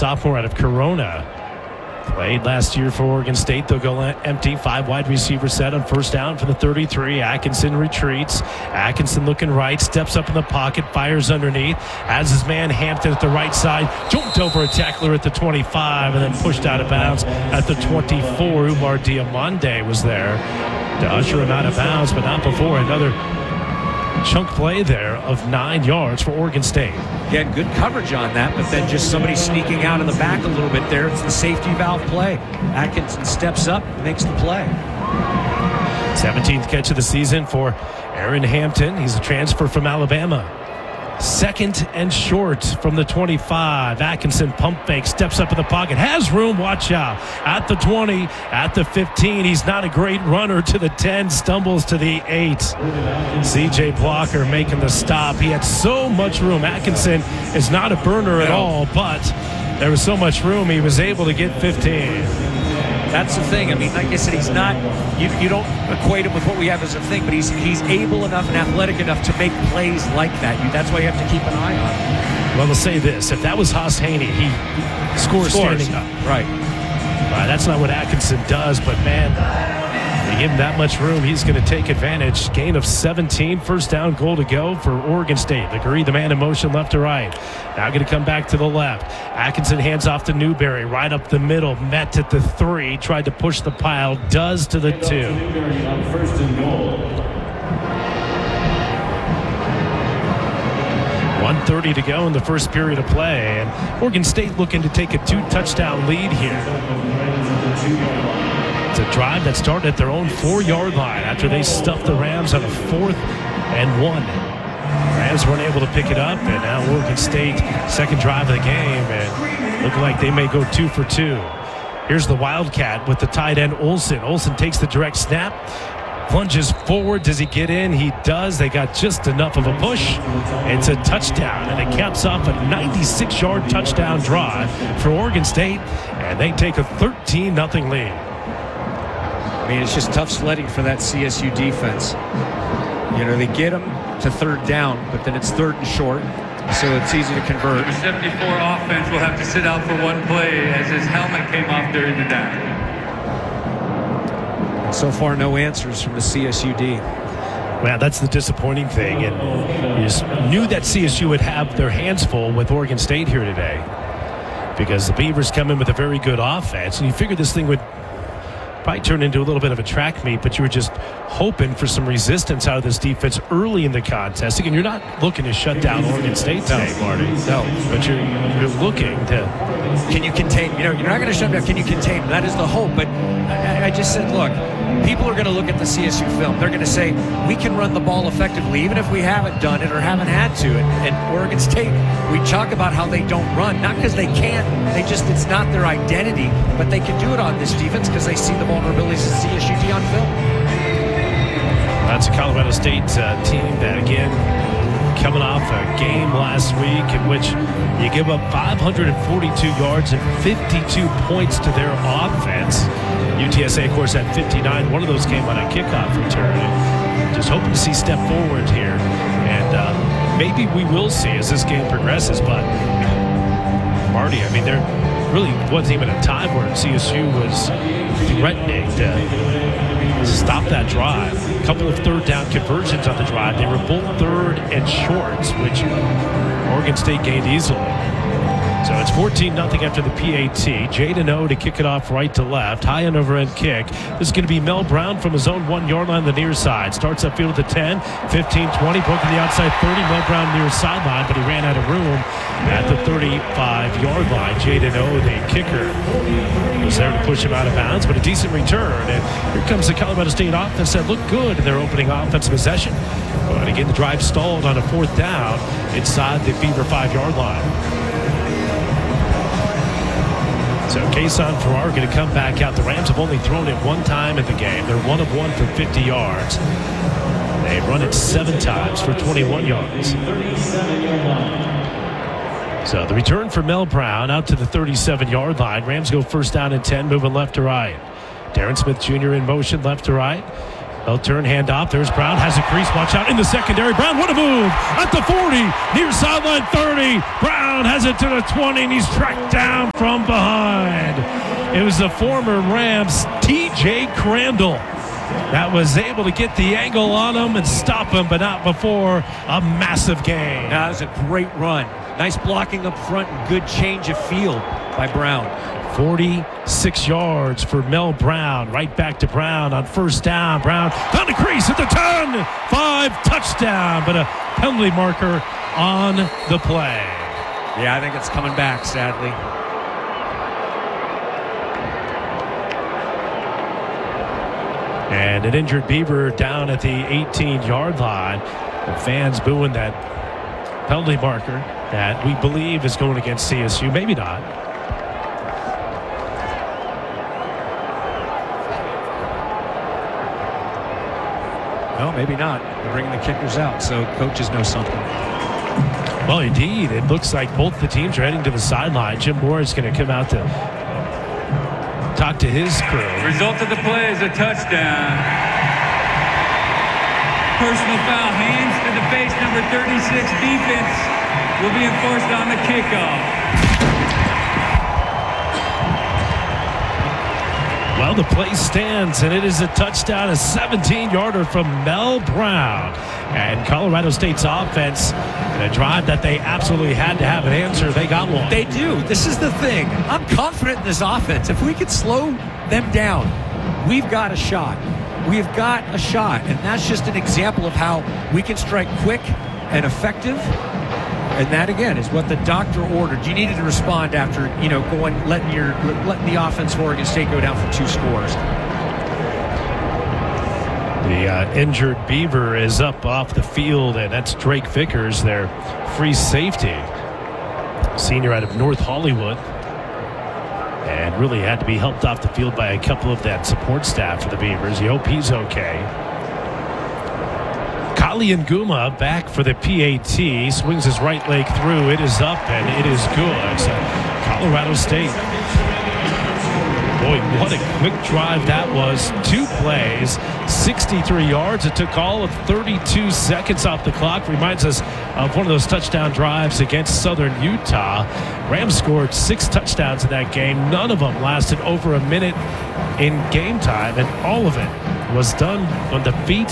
sophomore out of Corona. Played last year for Oregon State. They'll go empty. 5 wide receiver set on first down for the 33. Atkinson retreats. Atkinson looking right. Steps up in the pocket. Fires underneath. Has his man Hampton at the right side. Jumped over a tackler at the 25 and then pushed out of bounds at the 24. Umar Diamande was there to usher him out of bounds, but not before. Another chunk play there of 9 yards for Oregon State. Again, good coverage on that, but then just somebody sneaking out of the back a little bit there. It's the safety valve play. Atkinson steps up, makes the play. 17th catch of the season for Aaron Hampton. He's a transfer from Alabama. 2nd and short from the 25. Atkinson pump fake, steps up in the pocket, has room, watch out. At the 20, at the 15. He's not a great runner. To the 10, stumbles to the 8. CJ Blocker making the stop. He had so much room. Atkinson is not a burner at all, but there was so much room he was able to get 15. That's the thing. I mean, like I said, he's not, you don't equate him with what we have as a thing, but he's able enough and athletic enough to make plays like that. That's why you have to keep an eye on him. Well, to say this, if that was Haas Haney, he scores standing up. Right. That's not what Atkinson does, but man, you give him that much room, he's going to take advantage. Gain of 17, first down, goal to go for Oregon State. Legree, the man in motion left to right. Now going to come back to the left. Atkinson hands off to Newberry, right up the middle, met at the 3, tried to push the pile, does to the 2. First and goal. 1:30 to go in the first period of play, and Oregon State looking to take a 2-touchdown lead here. It's a drive that started at their own 4-yard line after they stuffed the Rams on a 4th and 1. Rams weren't able to pick it up, and now Oregon State, second drive of the game, and looking like they may go 2 for 2. Here's the Wildcat with the tight end Olsen. Olsen takes the direct snap, plunges forward. Does he get in? He does. They got just enough of a push. It's a touchdown, and it caps off a 96-yard touchdown drive for Oregon State, and they take a 13-0 lead. I mean, it's just tough sledding for that CSU defense. You know, they get them to 3rd down, but then it's 3rd and short, so it's easy to convert. The 74 offense will have to sit out for one play as his helmet came off during the down. So far, no answers from the CSU D. Well, that's the disappointing thing, and you just knew that CSU would have their hands full with Oregon State here today, because the Beavers come in with a very good offense, and you figured this thing would probably turn into a little bit of a track meet, but you were just hoping for some resistance out of this defense early in the contest. Again, you're not looking to shut down Oregon State today, Marty. No. But you're looking to... Can you contain? You know, you're not going to shut down. Can you contain? That is the hope. But I just said, look, people are going to look at the CSU film. They're going to say, we can run the ball effectively, even if we haven't done it or haven't had to. And Oregon State, we talk about how they don't run, not because they can't. It's not their identity, but they can do it on this defense because they see the vulnerabilities of CSUD on film. That's a Colorado State team that, again, coming off a game last week in which you give up 542 yards and 52 points to their offense. UTSA, of course, had 59. One of those came on a kickoff return. Just hoping to see step forward here. And maybe we will see as this game progresses. But, Marty, I mean, there really wasn't even a time where CSU was threatening to stop that drive. A couple of 3rd down conversions on the drive. They were both 3rd and shorts, which Oregon State gained easily. So it's 14-0 after the PAT. Jaden O to kick it off right to left. High and overhead kick. This is going to be Mel Brown from his own 1-yard line on the near side. Starts upfield at the 10, 15, 20. Broken the outside 30. Mel Brown near sideline, but he ran out of room at the 35-yard line. Jaden O, the kicker, was there to push him out of bounds, but a decent return. And here comes the Colorado State offense that looked good in their opening offensive possession. But again, the drive stalled on a 4th down inside the Beaver 5-yard line. So Kason Farrar going to come back out. The Rams have only thrown it 1 time in the game. They're 1 of 1 for 50 yards. They've run it 7 times for 21 yards. So the return for Mel Brown out to the 37-yard line. Rams go first down and 10, moving left to right. Darren Smith Jr. in motion left to right. They'll turn handoff. There's Brown. Has a crease. Watch out in the secondary. Brown, what a move. At the 40. Near sideline 30. Brown has it to the 20, and he's tracked down from behind. It was the former Rams, T.J. Crandall, that was able to get the angle on him and stop him, but not before a massive gain. That was a great run. Nice blocking up front and good change of field by Brown. 46 yards for Mel Brown. Right back to Brown on first down. Brown found a crease at the 10. 5 touchdown, but a penalty marker on the play. Yeah, I think it's coming back, sadly. And an injured Beaver down at the 18-yard line. The fans booing that penalty marker that we believe is going against CSU. Maybe not. No, maybe not. They're bringing the kickers out, so coaches know something. Well, indeed. It looks like both the teams are heading to the sideline. Jim Moore is going to come out to talk to his crew. Result of the play is a touchdown. Personal foul, hands to the face, number 36, defense will be enforced on the kickoff. Well, the play stands, and it is a touchdown, a 17-yarder from Mel Brown. And Colorado State's offense, in a drive that they absolutely had to have an answer, they got one. They do. This is the thing. I'm confident in this offense. If we could slow them down, we've got a shot. We've got a shot. And that's just an example of how we can strike quick and effective. And that, again, is what the doctor ordered. You needed to respond after, letting the offense for Oregon State go down for 2 scores. The injured Beaver is up off the field, and that's Drake Vickers, their free safety. Senior out of North Hollywood. And really had to be helped off the field by a couple of that support staff for the Beavers. You hope he's okay. Kali Nguma back for the PAT. Swings his right leg through. It is up, and it is good. So Colorado State. Boy, what a quick drive that was. 2 plays, 63 yards. It took all of 32 seconds off the clock. Reminds us of one of those touchdown drives against Southern Utah. Rams scored 6 touchdowns in that game. None of them lasted over a minute in game time, and all of it was done on the feet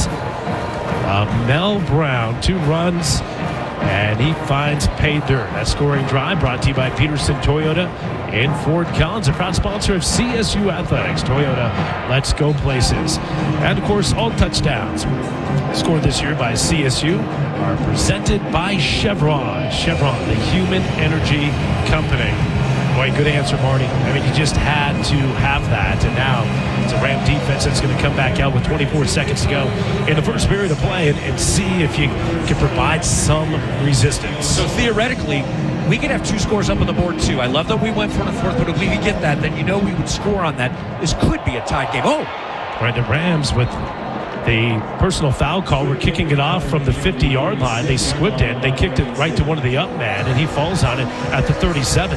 of Mel Brown. 2 runs, and he finds pay dirt. That scoring drive brought to you by Peterson Toyota in Fort Collins, a proud sponsor of CSU Athletics. Toyota, let's go places. And, of course, all touchdowns scored this year by CSU are presented by Chevron. Chevron, the human energy company. Boy, good answer, Marty. I mean, you just had to have that. And now it's a Ram defense that's going to come back out with 24 seconds to go in the first period of play and see if you can provide some resistance. So theoretically, we could have 2 scores up on the board, too. I love that we went for the 4th, but if we could get that, then we would score on that. This could be a tied game. Oh! Right, the Rams with the personal foul call. We're kicking it off from the 50-yard line. They squibbed it. They kicked it right to one of the up men, and he falls on it at the 37.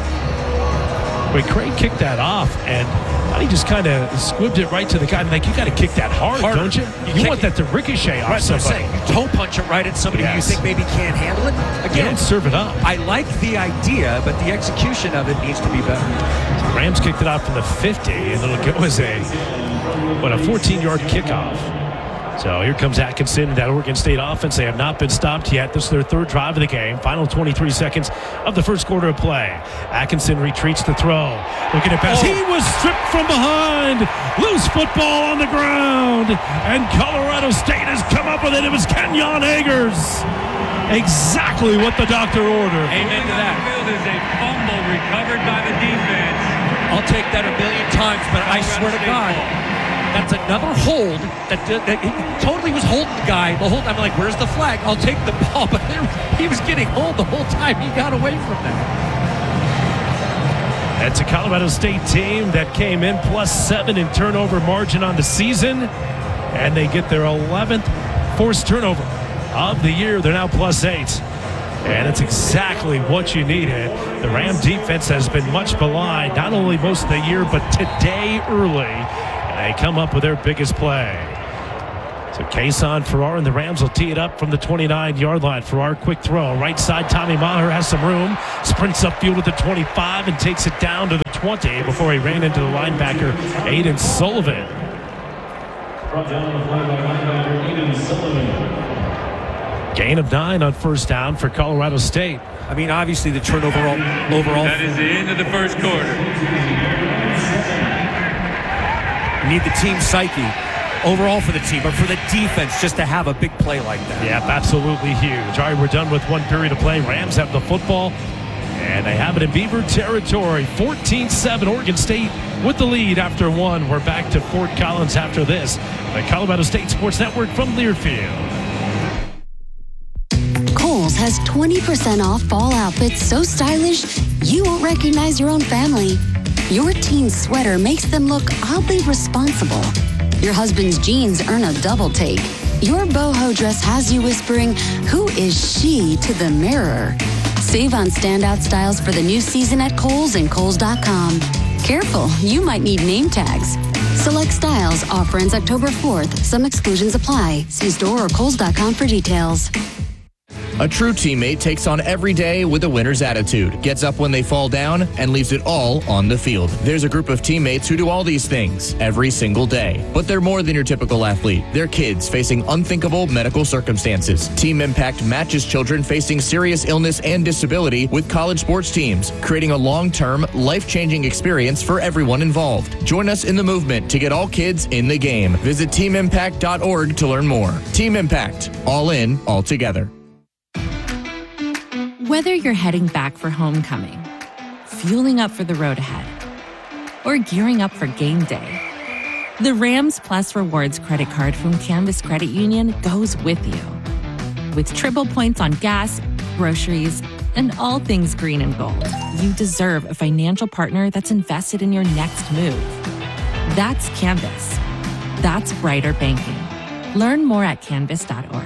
But Craig kicked that off, and he just kind of squibbed it right to the guy. Like, you got to kick that hard, don't you? You want that to ricochet off somebody. You toe punch it right at somebody who you think maybe can't handle it. Again, don't serve it up. I like the idea, but the execution of it needs to be better. Rams kicked it off from the 50, and it'll go as a 14-yard kickoff. So here comes Atkinson, that Oregon State offense. They have not been stopped yet. This is their 3rd drive of the game. Final 23 seconds of the first quarter of play. Atkinson retreats to throw. Looking at pass. He was stripped from behind. Loose football on the ground. And Colorado State has come up with it. It was Kenyon Agers. Exactly what the doctor ordered. Amen to that. Field is a fumble recovered by the defense. I'll take that a million times, but I swear to God, that's another hold that he totally was holding the guy the whole time. I'm like, where's the flag? I'll take the ball. But he was getting hold the whole time. He got away from that. That's a Colorado State team that came in +7 in turnover margin on the season. And they get their 11th forced turnover of the year. They're now +8. And it's exactly what you needed. The Ram defense has been much maligned, not only most of the year, but today early. They come up with their biggest play. So Kason, Farrar, and the Rams will tee it up from the 29-yard line. Farrar, quick throw. Right side, Tommy Maher has some room. Sprints upfield at the 25 and takes it down to the 20 before he ran into the linebacker, Aiden Sullivan. Brought down on the play by linebacker Aiden Sullivan. Gain of 9 on first down for Colorado State. I mean, obviously the turnover overall. That is the end of the first quarter. You need the team psyche overall for the team, but for the defense just to have a big play like that. Yep, absolutely huge. All right, we're done with one period of play. Rams have the football, and they have it in Beaver territory. 14-7, Oregon State with the lead after one. We're back to Fort Collins after this. The Colorado State Sports Network from Learfield. Kohl's has 20% off fall outfits so stylish you won't recognize your own family. Your teen's sweater makes them look oddly responsible. Your husband's jeans earn a double take. Your boho dress has you whispering, "Who is she?" to the mirror. Save on standout styles for the new season at Kohl's and Kohls.com. Careful, you might need name tags. Select styles. Offer ends October 4th. Some exclusions apply. See store or Kohls.com for details. A true teammate takes on every day with a winner's attitude, gets up when they fall down, and leaves it all on the field. There's a group of teammates who do all these things every single day. But they're more than your typical athlete. They're kids facing unthinkable medical circumstances. Team Impact matches children facing serious illness and disability with college sports teams, creating a long-term, life-changing experience for everyone involved. Join us in the movement to get all kids in the game. Visit teamimpact.org to learn more. Team Impact. All in, all together. Whether you're heading back for homecoming, fueling up for the road ahead, or gearing up for game day, the Rams Plus Rewards credit card from Canvas Credit Union goes with you. With triple points on gas, groceries, and all things green and gold, you deserve a financial partner that's invested in your next move. That's Canvas. That's brighter banking. Learn more at canvas.org.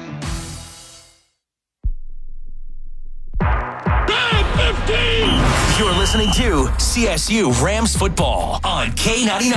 You're listening to CSU Rams football on K99.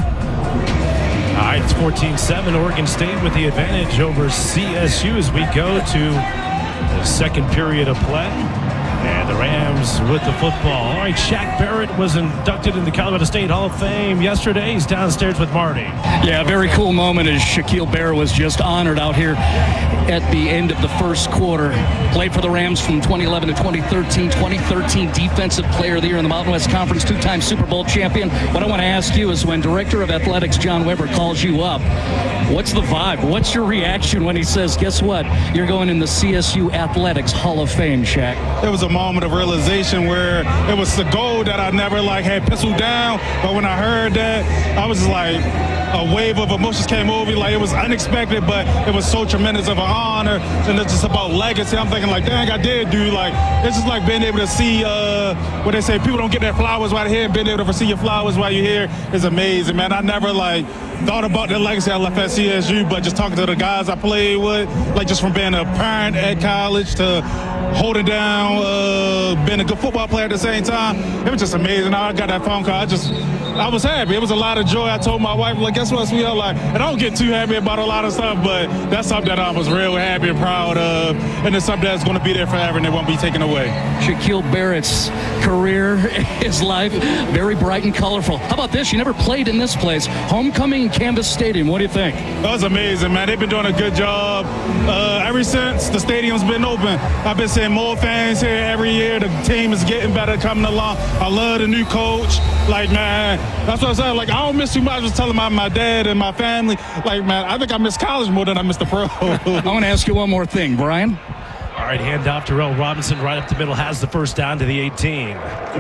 All right, it's 14-7, Oregon State with the advantage over CSU as we go to the second period of play. And the Rams with the football. All right, Shaq Barrett was inducted in the Colorado State Hall of Fame yesterday. He's downstairs with Marty. Yeah, a very cool moment as Shaquille Barrett was just honored out here at the end of the first quarter. Played for the Rams from 2011 to 2013. 2013 Defensive Player of the Year in the Mountain West Conference, two-time Super Bowl champion. What I want to ask you is when Director of Athletics John Weber calls you up, what's the vibe? What's your reaction when he says, guess what? You're going in the CSU Athletics Hall of Fame, Shaq? It was a moment of realization where it was the goal that I never had penciled down, but when I heard that, I was like, a wave of emotions came over me. Like, it was unexpected, but it was so tremendous of an honor, and it's just about legacy. I'm thinking like, dang, I did do, like, it's just like being able to see what they say, people don't get their flowers while they're here. Being able to see your flowers while you're here is amazing, man. I never thought about the legacy I left at CSU, but just talking to the guys I played with, just from being a parent at college to holding down, being a good football player at the same time, it was just amazing. I got that phone call. I was happy. It was a lot of joy. I told my wife, guess what, sweetheart? And I don't get too happy about a lot of stuff, but that's something that I was real happy and proud of, and it's something that's going to be there forever and it won't be taken away. Shaquille Barrett's career, his life, very bright and colorful. How about this? You never played in this place. Homecoming in Canvas Stadium. What do you think? That was amazing, man. They've been doing a good job. Ever since the stadium's been open, I've been seeing more fans here every year. The team is getting better, coming along. I love the new coach. Man, that's what I said. I don't miss too much. I was telling my dad and my family, man, I think I miss college more than I miss the pro. I want to ask you one more thing, Brian. All right, handoff to Darrell Robinson right up the middle, has the first down to the 18.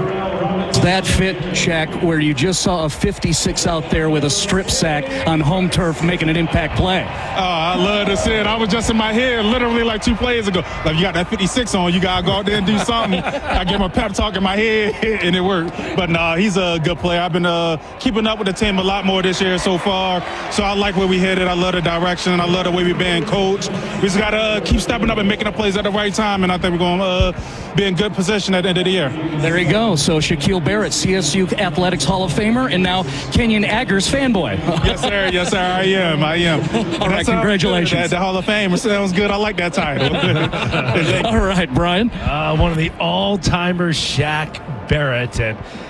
That fit, Shaq, where you just saw a 56 out there with a strip sack on home turf making an impact play. Oh, I love to see it. I was just in my head literally 2 plays ago. You got that 56 on, you got to go out there and do something. I gave him a pep talk in my head, and it worked. But, he's a good player. I've been keeping up with the team a lot more this year so far. So I like where we headed. I love the direction. I love the way we've been coached. We just got to keep stepping up and making the plays at the right time, and I think we're going to be in good position at the end of the year. There you go. So Shaquille Barrett, CSU Athletics Hall of Famer, and now Kenyon Aggers fanboy. Yes, sir. Yes, sir. I am. All right, congratulations. The Hall of Fame sounds good. I like that title. All right, Brian. One of the all-timers, Shaq Barrett. And